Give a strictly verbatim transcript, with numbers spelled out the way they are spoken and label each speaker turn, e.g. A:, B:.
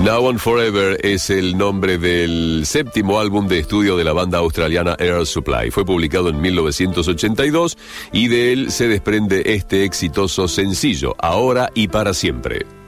A: Now and Forever es el nombre del séptimo álbum de estudio de la banda australiana Air Supply. Fue publicado en mil novecientos ochenta y dos y de él se desprende este exitoso sencillo, Ahora y para siempre.